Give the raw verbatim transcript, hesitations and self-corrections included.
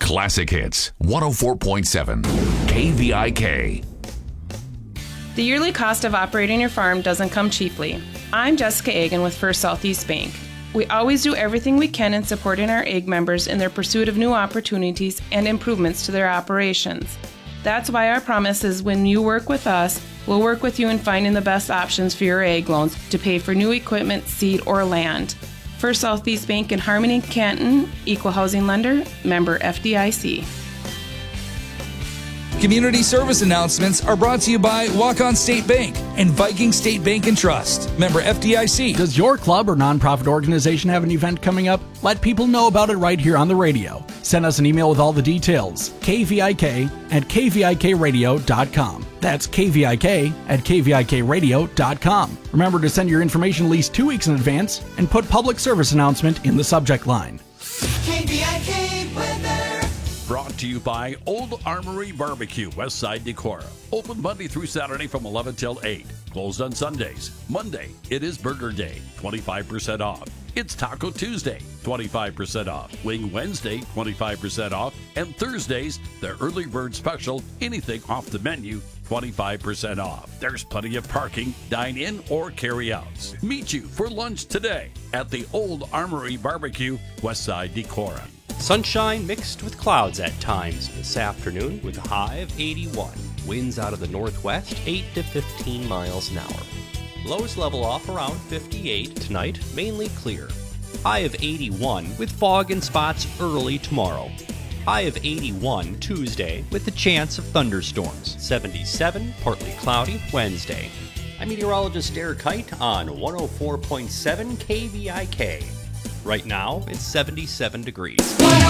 Classic Hits, one oh four point seven, K V I K. The yearly cost of operating your farm doesn't come cheaply. I'm Jessica Agan with First Southeast Bank. We always do everything we can in supporting our A G members in their pursuit of new opportunities and improvements to their operations. That's why our promise is when you work with us, we'll work with you in finding the best options for your A G loans to pay for new equipment, seed, or land. First Southeast Bank in Harmony, Canton, Equal Housing Lender, member F D I C. Community service announcements are brought to you by Walk-On State Bank and Viking State Bank and Trust, member F D I C. Does your club or nonprofit organization have an event coming up? Let people know about it right here on the radio. Send us an email with all the details. K V I K at K V I K radio dot com. That's K V I K at K V I K radio dot com. Remember to send your information at least two weeks in advance and put public service announcement in the subject line. K V I K weather. Brought to you by Old Armory Barbecue, Westside Decorah. Open Monday through Saturday from eleven till eight. Closed on Sundays. Monday, it is Burger Day, twenty-five percent off. It's Taco Tuesday, twenty-five percent off. Wing Wednesday, twenty-five percent off. And Thursdays, their early bird special, anything off the menu, twenty-five percent off. There's plenty of parking, dine in or carry outs. Meet you for lunch today at the Old Armory Barbecue, Westside Decorah. Sunshine mixed with clouds at times this afternoon with a high of eighty-one. Winds out of the northwest, eight to fifteen miles an hour. Lows level off around fifty-eight tonight, mainly clear. High of eighty-one with fog in spots early tomorrow. High of eighty-one Tuesday with a chance of thunderstorms. seventy-seven, partly cloudy Wednesday. I'm meteorologist Eric Kite on one oh four point seven K V I K. Right now, it's seventy-seven degrees.